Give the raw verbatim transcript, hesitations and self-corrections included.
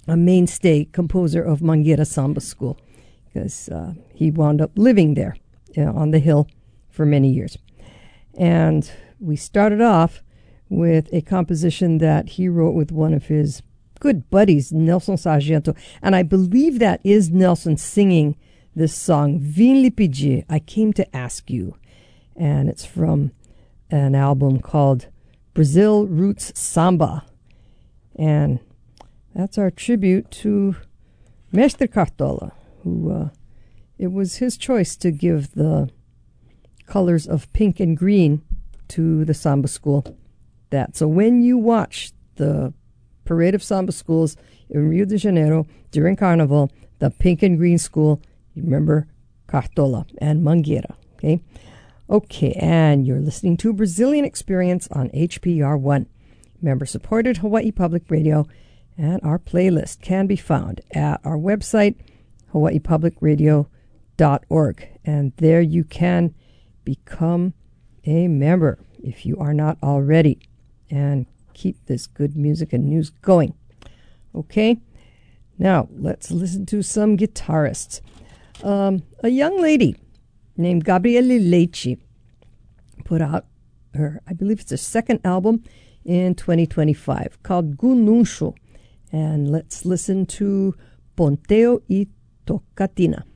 a mainstay composer of Mangueira Samba School, because uh, he wound up living there uh, on the hill for many years. And we started off with a composition that he wrote with one of his good buddies, Nelson Sargento. And I believe that is Nelson singing this song, Vim lhe pedir, I Came to Ask You. And it's from an album called Brazil Roots Samba. And that's our tribute to Mestre Cartola, who uh, it was his choice to give the colors of pink and green to the Samba School. That so when you watch the Parade of Samba Schools in Rio de Janeiro during Carnival, the pink and green school, you remember Cartola and Mangueira. Okay, okay, and you're listening to Brazilian Experience on H P R one, member-supported Hawaii Public Radio, and our playlist can be found at our website, hawaii public radio dot org, and there you can become a member if you are not already, and keep this good music and news going. Okay, now let's listen to some guitarists. Um, a young lady named Gabriele Leite put out her, I believe it's her second album in twenty twenty-five called Gununcho. And let's listen to Ponteo y Tocatina.